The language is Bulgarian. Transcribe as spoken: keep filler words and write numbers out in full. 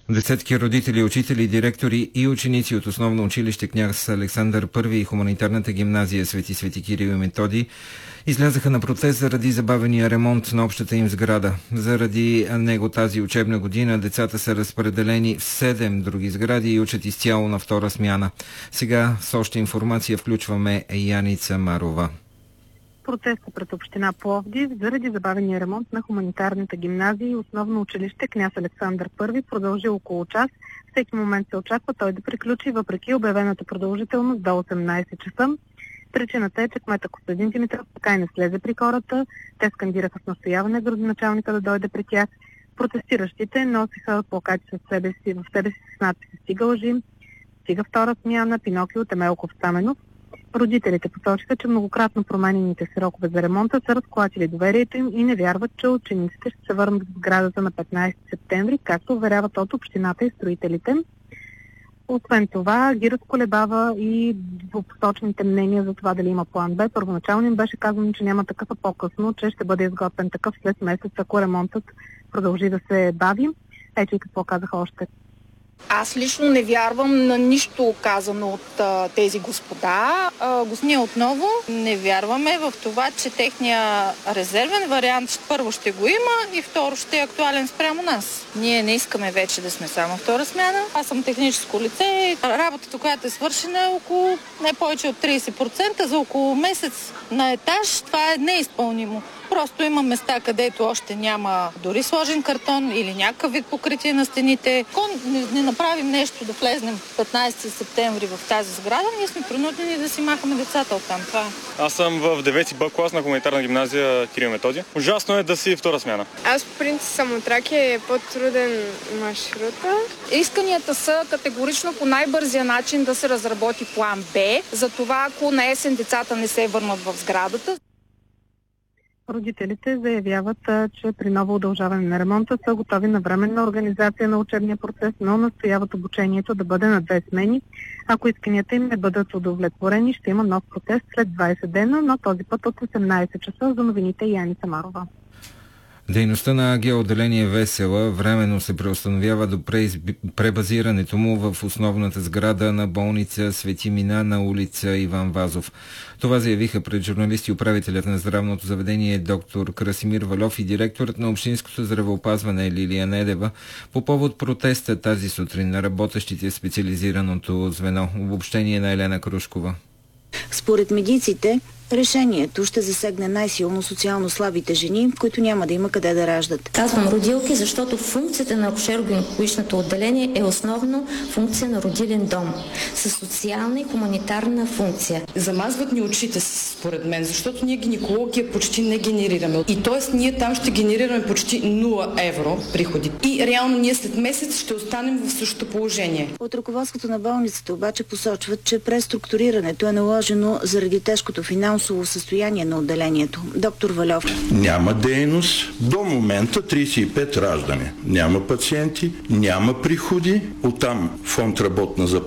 Десетки родители, учители, директори и ученици от основно училище Княз Александър Първи и хуманитарната гимназия Свети Свети Кирил и Методий излязаха на протест заради забавения ремонт на общата им сграда. Заради него тази учебна година децата са разпределени в седем други сгради и учат изцяло на втора смяна. Сега с още информация включваме Яница Марова. Протеста пред община Пловдив заради забавения ремонт на хуманитарната гимназия и основно училище Княз Александър Първи продължи около час. Всеки момент се очаква той да приключи, въпреки обявената продължителност до осемнайсет часа. Причината е, че кмета Костадин Димитров така и не слезе при хората. Те скандираха с настояване градоначалника да дойде при тях. Протестиращите носиха плакати със себе си, в себе си с надписи "Стига лъжи", "Стига втора смяна", "Пинокио", Темелков, Стаменов. Родителите посочиха, че многократно променените срокове за ремонта са разклатили доверието им и не вярват, че учениците ще се върнат в сградата на петнайсети септември, както уверяват от общината и строителите. Освен това, ги разколебава и двупосочните мнения за това дали има план Б. Първоначално им беше казано, че няма такъв, а по-късно, че ще бъде изготвен такъв след месец, ако ремонтът продължи да се бави. Ето и какво казаха още. Аз лично не вярвам на нищо казано от а, тези господа. А, ние отново не вярваме в това, че техния резервен вариант първо ще го има и второ ще е актуален спрямо нас. Ние не искаме вече да сме само втора смяна. Аз съм техническо лице. Работата, която е свършена, е около не повече от трийсет процента за около месец на етаж. Това е неизпълнимо. Просто има места, където още няма дори сложен картон или някакъв вид покритие на стените. Ако не, не направим нещо да влезнем петнайсети септември в тази сграда, ние сме принудени да си махаме децата оттам. Това е. Аз съм в девети Б клас на хуманитарна гимназия Кирил и Методий. Ужасно е да си втора смяна. Аз по принцип съм от Тракия, е по-труден маршрута. Исканията са категорично по най-бързия начин да се разработи план Б. За това, ако на есен децата не се върнат в сградата. Родителите заявяват, че при ново удължаване на ремонта са готови на временна организация на учебния процес, но настояват обучението да бъде на две смени. Ако исканията им не бъдат удовлетворени, ще има нов протест след двайсет дена, но този път от осемнайсет часа. За новините Яница Марова. Дейността на АГ отделение Весела временно се преустановява до пребазирането му в основната сграда на болница Свети Мина на улица Иван Вазов. Това заявиха пред журналисти управителят на здравното заведение доктор Красимир Валов и директорът на общинското здравеопазване Лилия Недева по повод протеста тази сутрин на работещите в специализираното звено. Обобщение на Елена Крушкова. Според медиците, решението ще засегне най-силно социално слабите жени, които няма да има къде да раждат. Казвам родилки, защото функцията на акушеро-гинекологичното отделение е основно функция на родилен дом, с социална и хуманитарна функция. Замазват ни очите, според мен, защото ние гинекология почти не генерираме. И т.е. ние там ще генерираме почти нула евро приходи. И реално ние след месец ще останем в същото положение. От ръководството на болницата обаче посочват, че преструктурирането е наложено заради тежкото финансово състояние на отделението. Доктор Валов. Няма дейност. До момента трийсет и пет раждане. Няма пациенти, няма приходи. Оттам фонд работна заплата